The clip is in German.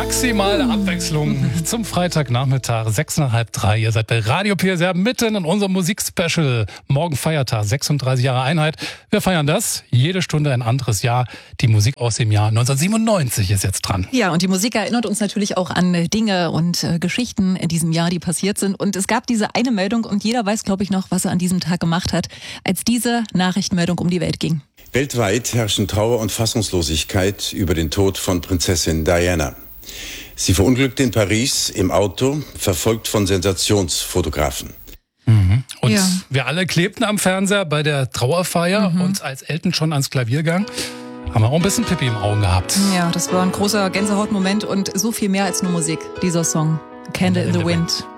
Maximale Abwechslung zum Freitagnachmittag, 2:30. Ihr seid bei Radio PSR mitten in unserem Musikspecial. Morgen Feiertag, 36 Jahre Einheit. Wir feiern das. Jede Stunde ein anderes Jahr. Die Musik aus dem Jahr 1997 ist jetzt dran. Ja, und die Musik erinnert uns natürlich auch an Dinge und Geschichten in diesem Jahr, die passiert sind. Und es gab diese eine Meldung und jeder weiß, glaube ich, noch, was er an diesem Tag gemacht hat, als diese Nachrichtenmeldung um die Welt ging. Weltweit herrschen Trauer und Fassungslosigkeit über den Tod von Prinzessin Diana. Sie verunglückte in Paris im Auto, verfolgt von Sensationsfotografen. Und Ja. wir alle klebten am Fernseher bei der Trauerfeier und als Elton schon ans Klavier ging, haben wir auch ein bisschen Pippi im Auge gehabt. Ja, das war ein großer Gänsehautmoment und so viel mehr als nur Musik, dieser Song. Candle in the Wind.